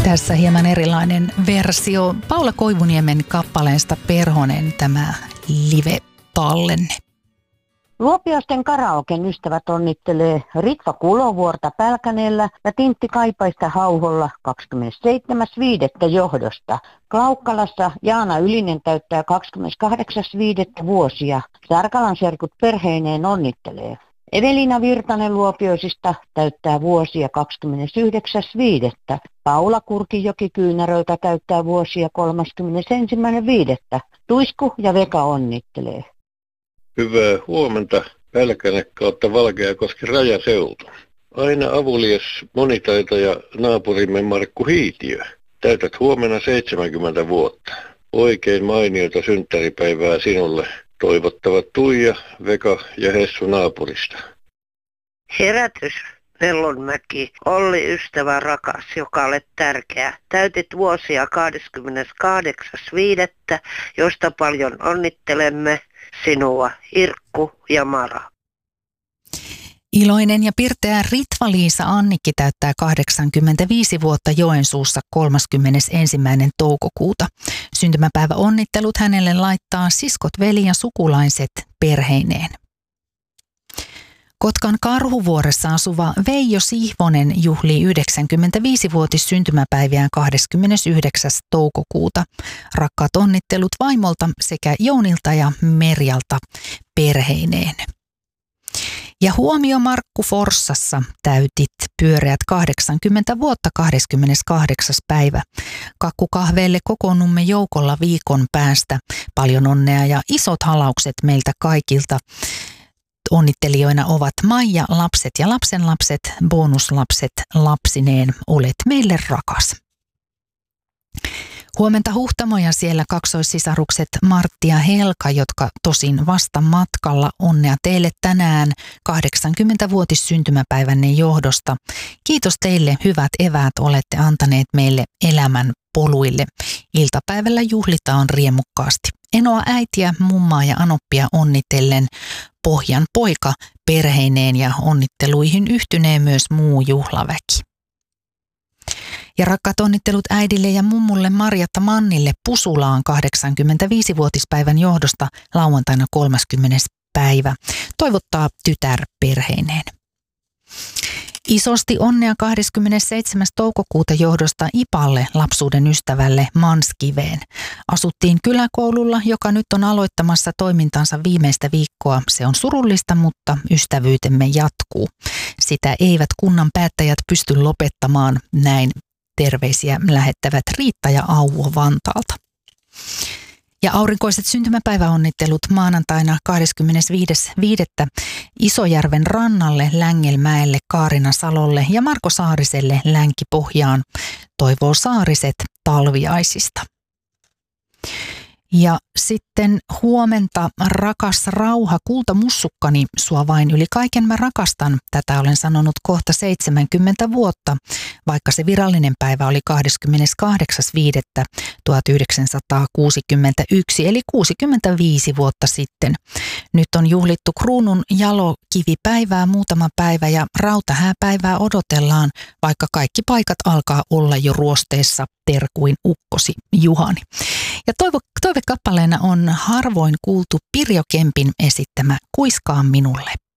Tässä hieman erilainen versio Paula Koivuniemen kappaleesta Perhonen, tämä live-tallenne. Luopioisten karaoken ystävät onnittelee Ritva Kulovuorta Pälkäneellä ja Tintti Kaipaista Hauholla 27.5. johdosta. Klaukkalassa Jaana Ylinen täyttää 28.5. vuosia. Särkalan serkut perheineen onnittelee. Evelina Virtanen Luopioisista täyttää vuosia 29.5. Paula Kurkijoki Kyynäröltä täyttää vuosia 31.5. Tuisku ja Veka onnittelee. Hyvää huomenta, Pälkäne kautta Valkeakoski rajaseutu. Aina avulias monitaitaja naapurimme Markku Hiitiö. Täytät huomenna 70 vuotta. Oikein mainiota synttäripäivää sinulle. Toivottavat Tuija, Veka ja Hessu naapurista. Herätys, Pellonmäki, Olli ystävä rakas, joka olet tärkeä. Täytit vuosia 28.5., josta paljon onnittelemme sinua, Irkku ja Mara. Iloinen ja pirteä Ritva-Liisa Annikki täyttää 85 vuotta Joensuussa 31. toukokuuta. Syntymäpäivä onnittelut hänelle laittaa siskot, veli ja sukulaiset perheineen. Kotkan Karhuvuoressa asuva Veijo Sihvonen juhlii 95-vuotis syntymäpäiviään 29. toukokuuta. Rakkaat onnittelut vaimolta sekä Jounilta ja Merjalta perheineen. Ja huomio Markku Forssassa, täytit pyöreät 80 vuotta 28. päivä. Kakkukahveille kokoonnumme joukolla viikon päästä. Paljon onnea ja isot halaukset meiltä kaikilta. Onnittelijoina ovat Maija, lapset ja lapsenlapset, bonuslapset lapsineen. Olet meille rakas. Huomenta Huhtamoja siellä kaksoissisarukset Martti ja Helka, jotka tosin vasta matkalla. Onnea teille tänään 80-vuotis syntymäpäivänne johdosta. Kiitos teille, hyvät eväät olette antaneet meille elämän poluille. Iltapäivällä juhlitaan riemukkaasti. Enoa äitiä, mummaa ja anoppia onnitellen Pohjan poika perheineen ja onnitteluihin yhtynee myös muu juhlaväki. Ja rakkaat onnittelut äidille ja mummulle Marjatta Mannille Pusulaan 85-vuotispäivän johdosta lauantaina 30. päivä. Toivottaa tytär perheineen. Isosti onnea 27. toukokuuta johdosta Ipalle, lapsuuden ystävälle Manskiveen. Asuttiin kyläkoululla, joka nyt on aloittamassa toimintansa viimeistä viikkoa. Se on surullista, mutta ystävyytemme jatkuu. Sitä eivät kunnan päättäjät pysty lopettamaan. Näin terveisiä lähettävät Riitta ja Auvo Vantaalta. Ja aurinkoiset syntymäpäiväonnittelut maanantaina 25.5. Isojärven rannalle, Längelmäelle, Kaarina Salolle ja Marko Saariselle Länki-Pohjaan. Toivoo Saariset talviaisista. Ja sitten huomenta, rakas rauha, kultamussukkani, sua vain yli kaiken mä rakastan. Tätä olen sanonut kohta 70 vuotta, vaikka se virallinen päivä oli 28.5.1961, eli 65 vuotta sitten. Nyt on juhlittu kruunun jalokivipäivää muutama päivä ja rautahääpäivää odotellaan, vaikka kaikki paikat alkaa olla jo ruosteessa terkuin ukkosi Juhani. Ja toivekappaleena on harvoin kuultu Pirjo Kempin esittämä Kuiskaa minulle.